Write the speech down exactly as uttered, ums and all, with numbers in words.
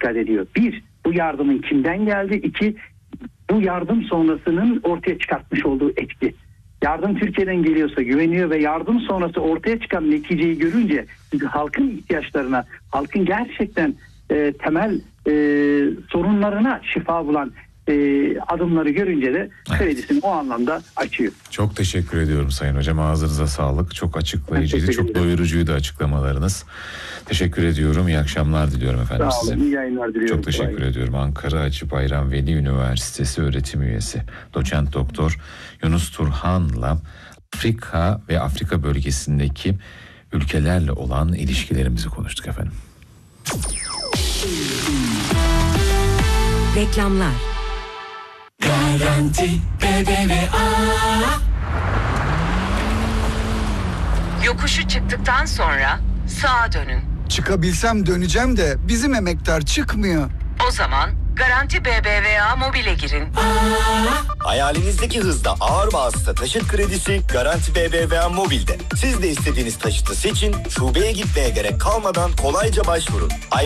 dikkat ediyor. Bir, bu yardımın kimden geldi? İki, bu yardım sonrasının ortaya çıkartmış olduğu etki. Yardım Türkiye'den geliyorsa güveniyor ve yardım sonrası ortaya çıkan neticeyi görünce, çünkü halkın ihtiyaçlarına, halkın gerçekten e, temel e, sorunlarına şifa bulan e, adımları görünce de kredisini o anlamda açıyor. Çok teşekkür ediyorum Sayın Hocam. Ağzınıza sağlık. Çok açıklayıcıydı. Çok doyurucuydu açıklamalarınız. Teşekkür ediyorum. İyi akşamlar diliyorum efendim Sağ olun, size. iyi yayınlar diliyorum. Çok teşekkür Kolay. ediyorum. Ankara Hacı Bayram Veli Üniversitesi öğretim üyesi doçent doktor Yunus Turhan'la Afrika ve Afrika bölgesindeki ülkelerle olan ilişkilerimizi konuştuk efendim. Reklamlar. Garanti B B V A. Yokuşu çıktıktan sonra sağa dönün. Çıkabilsem döneceğim de bizim emektar çıkmıyor. O zaman Garanti B B V A Mobil'e girin. Hayalinizdeki hızda ağır vasıta taşıt kredisi Garanti B B V A Mobil'de. Siz de istediğiniz taşıtı seçin, şubeye gitmeye gerek kalmadan kolayca başvurun.